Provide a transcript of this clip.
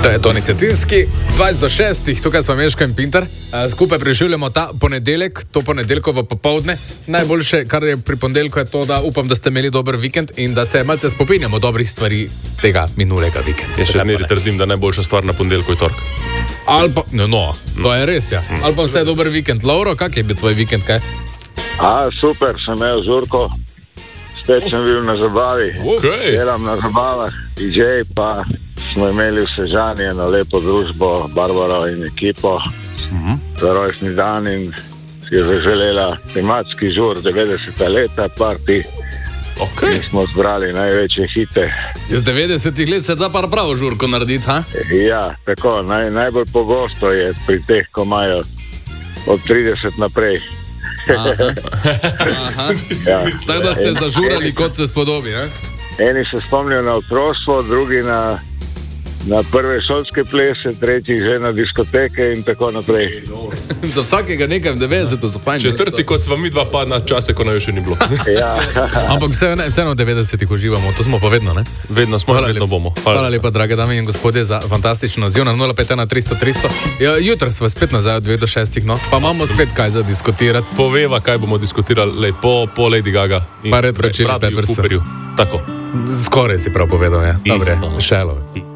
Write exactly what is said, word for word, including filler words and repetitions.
To je Toni Cetinski, dvajset do šestih, tukaj smo Meško in Pintar. Skupaj preživljamo ta ponedeljek, to ponedeljkovo popoldne. Najboljše, kar je pri ponedeljku, je to, da upam, da ste imeli dober vikend in da se malce spopinjamo dobrih stvari tega minulega vikenda. Jaz še zmeri trdim, da najboljša stvar na ponedeljku je tork. Ali pa, no, no, to je res, ja. Ali pa vse dober vikend. Lauro, kak je bil tvoj vikend, kaj? A, super, sem imel Žurko. Spet sem bil na zabavi. Okay. Delam na zabavah, D J pa smo imeli v Sežani eno lepo družbo, Barbaro in ekipo, uh-huh. za rojstni dan in si je zaželela tematski žur devetdeseta leta, party. Okay. In smo zbrali največje hite. Iz devetdesetih let se da pa pravo žurko narediti, ha? Ja, tako, naj, najbolj pogosto je pri teh, ko imajo od trideset naprej. Aha. Aha. Ja. Tako da ste zažurali, kot se spodobi, ne? Eni se spomnijo na otroštvo, drugi na, na prve šolske plese, tretji že na diskoteke in tako naprej. Za vsakega nekaj v devetdesetih so fajn. Četrti, kot sva mi dva pa na čase, ko naj še ni bilo. Ja. Ampak vseeno vse v devetdesetih uživamo, to smo pa vedno, ne? Vedno smo, hvala vedno lepa. bomo. Hvala, hvala lepa, drage dame in gospodje, za fantastično odziv na nula pet ena tristo tristo. Ja, jutro smo spet nazaj od dveh do šestih, no? Pa imamo spet kaj za diskutirati. Poveva, kaj bomo diskutirali lej, po, po Lady Gaga. Pa red vračili Pepersu. Tako. Skoraj si prav povedal, ja. Dobre, šelo.